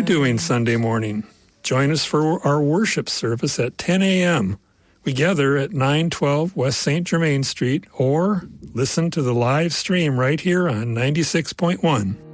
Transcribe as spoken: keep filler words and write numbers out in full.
doing Sunday morning? Join us for our worship service at ten a.m. We gather at nine twelve West Saint Germain Street, or listen to the live stream right here on ninety-six point one.